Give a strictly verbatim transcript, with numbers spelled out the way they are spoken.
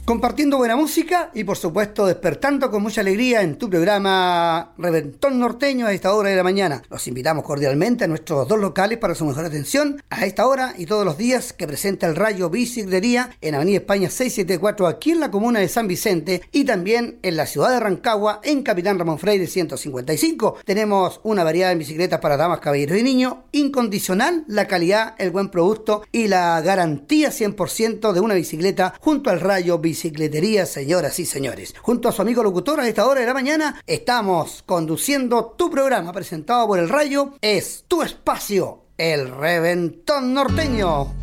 compartiendo buena música y por supuesto despertando con mucha alegría en tu programa Reventón Norteño a esta hora de la mañana. Los invitamos cordialmente a nuestros dos locales para su mejor atención a esta hora y todos los días que presenta el Rayo Bicicletería en Avenida España seiscientos setenta y cuatro aquí en la comuna de San Vicente y también en la ciudad de Rancagua en Capitán Ramón Freire ciento cincuenta y cinco. Tenemos una variedad de bicicletas para damas, caballeros y niños, incondicional la calidad, el buen producto y la garantía cien por ciento de una bicicleta junto al Rayo Bicicletería, señoras y señores. Junto a su amigo locutor a esta hora de la mañana estamos conduciendo tu programa presentado por el Rayo. Es tu espacio, el Reventón Norteño.